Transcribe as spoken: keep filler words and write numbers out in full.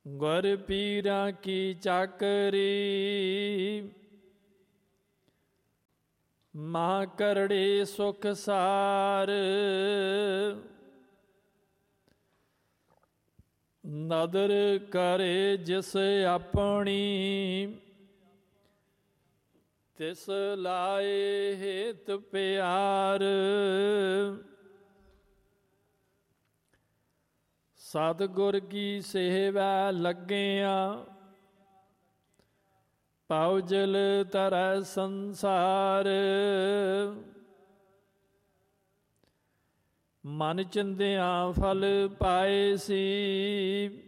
ਗੁਰ ਪੀਰਾਂ ਕੀ ਚਾਕਰੀ, ਮਾ ਕਰੜੇ ਸੁਖ ਸਾਰ। ਨਦਰ ਕਰੇ ਜਿਸ ਆਪਣੀ, ਤਿਸ ਲਾਏ ਹੇਤ ਪਿਆਰ। ਸਤਿਗੁਰ ਕੀ ਸੇਵਾ ਲੱਗਿਆ, ਪਉਜਲ ਤਰੈ ਸੰਸਾਰ। ਮਨ ਚਿੰਦਿਆਂ ਫਲ ਪਾਏ ਸੀ,